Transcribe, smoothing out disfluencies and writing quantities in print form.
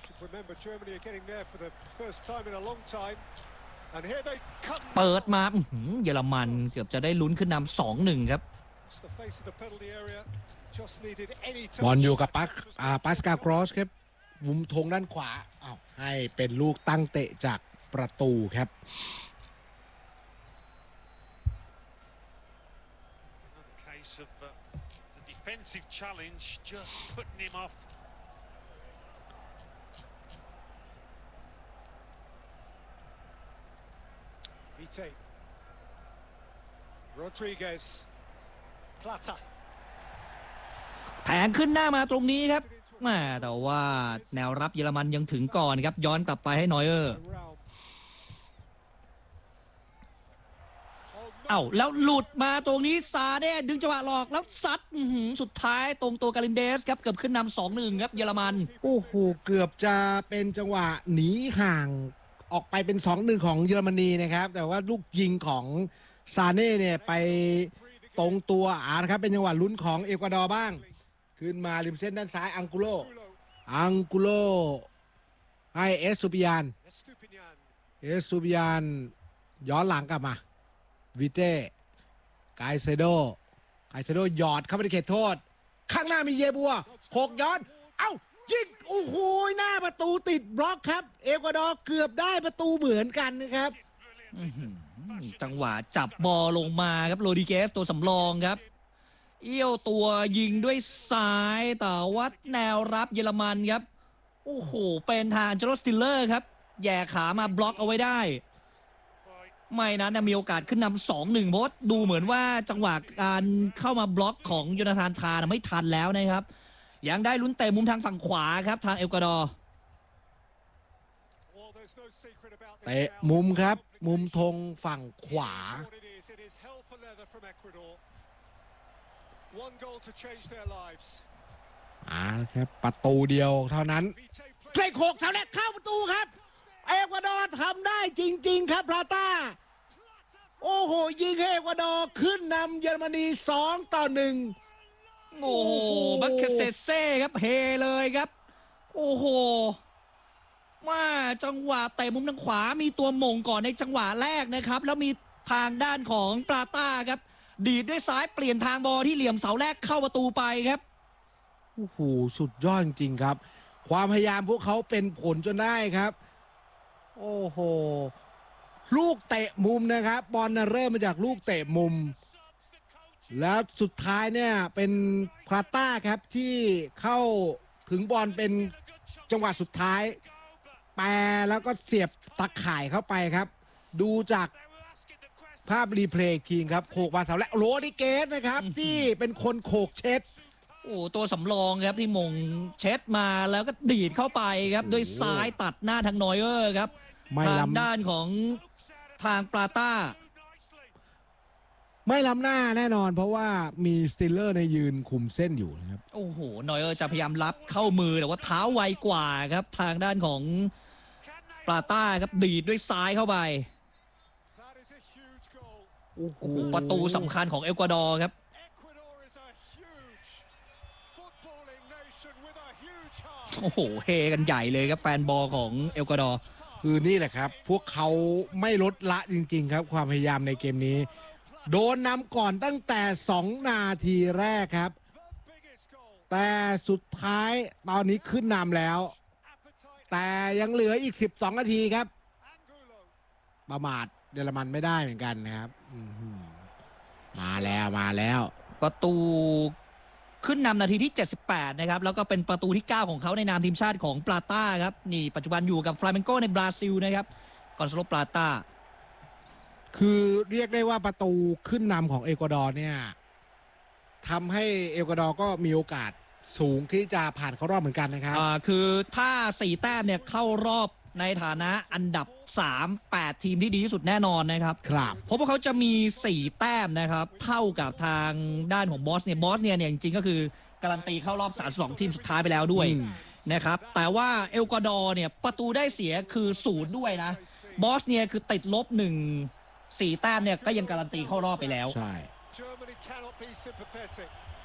เปิดมาเยอรมันเกือบจะได้ลุ้นขึ้นนำ 2-1 ครับบอลอยู่กับปัสกาลกรอสครับมุมธงด้านขวาให้เป็นลูกตั้งเตะจากประตูครับแทงขึ้นหน้ามาตรงนี้ครับแต่ว่าแนวรับเยอรมันยังถึงก่อนครับย้อนกลับไปให้นอยเออร์แล้วหลุดมาตรงนี้ซาเน่ดึงจังหวะหลอกแล้วซัดสุดท้ายตรงตัวกาลินเดสครับเกือบขึ้นนำ 2-1 ครับเยอรมันโอ้โหเกือบจะเป็นจังหวะหนีห่างออกไปเป็น 2-1 ของเยอรมนีนะครับแต่ว่าลูกยิงของซาเน่เนี่ยไปตรงตัวนะครับเป็นจังหวะลุ้นของเอกวาดอร์บ้างขึ้นมาริมเส้นด้านซ้ายอังกุโลให้เอสตูปิยานย้อนหลังกลับมาวิเต้ไกเซโดหยอดเข้าไปในเขตโทษข้างหน้ามีเยบัว6ย้อนยิงโอ้โหหน้าประตูติดบล็อกครับเอกวาดอร์เกือบได้ประตูเหมือนกันนะครับจังหวะจับบอลลงมาครับโรดิเกสตัวสำรองครับเอี้ยวตัวยิงด้วยซ้ายแต่ว่าแนวรับเยอรมันครับโอ้โหเป็นทางโจโรสติลเลอร์ครับแย่ขามาบล็อกเอาไว้ได้ไม่นั้นมีโอกาสขึ้นนำ 2-1 เพราะดูเหมือนว่าจังหวะการเข้ามาบล็อกของโยนาธานทาไม่ทันแล้วนะครับยังได้ลุ้นเตะมุมทางฝั่งขวาครับทางเอกวาดอร์เตะมุมครับมุมธงฝั่งขวาครับประตูเดียวเท่านั้นเตะโขกเสาแรกเข้าประตูครับเอกวาดอร์ทำได้จริงๆครับพลาต้าโอ้โหยิงให้เอกวาดอร์ขึ้นนำเยอรมนี2-1 โอ้โหบัคเคเซเซ่ครับเฮเลยครับโอ้โหจังหวะเตะมุมทางขวามีตัวหม่งก่อนในจังหวะแรกนะครับแล้วมีทางด้านของปาต้าครับดีดด้วยซ้ายเปลี่ยนทางบอลที่เหลี่ยมเสาแรกเข้าประตูไปครับโอ้โหสุดยอดจริงๆครับความพยายามพวกเขาเป็นผลจนได้ครับโอ้โหลูกเตะมุมนะครับบอลเริ่มมาจากลูกเตะมุมแล้วสุดท้ายเนี่ยเป็นพาต้าครับที่เข้าถึงบอลเป็นจังหวะสุดท้ายแปรแล้วก็เสียบตะข่ายเข้าไปครับดูจากภาพรีเพลย์ทีมครับโขกมาเสาและโรดิเกสนะครับที่เป็นคนโขกเช็ดตัวสำรองครับที่มงเช็ดมาแล้วก็ดีดเข้าไปครับด้วยซ้ายตัดหน้าทางนอยเออร์ครับทางด้านของทางปาต้าไม่ล้ำหน้าแน่นอนเพราะว่ามีสติลเลอร์ในยืนคุมเส้นอยู่นะครับโอ้โหนอยเออร์จะพยายามรับเข้ามือแต่ว่าเท้าไวกว่าครับทางด้านของปาต้าครับดีดด้วยซ้ายเข้าไปโอ้โหประตูสำคัญของเอกวาดอร์ครับโอ้โหเฮกันใหญ่เลยครับแฟนบอลของเอกวาดอร์คือนี่แหละครับพวกเขาไม่ลดละจริงๆครับความพยายามในเกมนี้โดนนำก่อนตั้งแต่2นาทีแรกครับแต่สุดท้ายตอนนี้ขึ้นนำแล้วแต่ยังเหลืออีก12นาทีครับประมาทเยอรมันไม่ได้เหมือนกันนะครับมาแล้วประตูขึ้นนำนาทีที่78นะครับแล้วก็เป็นประตูที่9ของเขาในนามทีมชาติของปาต้าครับนี่ปัจจุบันอยู่กับฟลาเมนโกในบราซิลนะครับกอนซาโลปาต้าคือเรียกได้ว่าประตูขึ้นนำของเอกวาดอร์เนี่ยทำให้เอกวาดอร์ก็มีโอกาสสูงที่จะผ่านเข้ารอบเหมือนกันนะครับคือถ้า4แต้มเนี่ยเข้ารอบในฐานะอันดับ8ทีมที่ดีที่สุดแน่นอนนะครับเพราะว่าเขาจะมี4แต้มนะครับเท่ากับทางด้านของบอสเนี่ยจริงๆก็คือการันตีเข้ารอบ32ทีมสุดท้ายไปแล้วด้วยนะครับแต่ว่าเอกวาดอร์เนี่ยประตูได้เสียคือ0ด้วยนะบอสเนี่ยคือติดลบ4แต้มเนี่ยก็ยังการันตีเข้ารอบไปแล้วใช่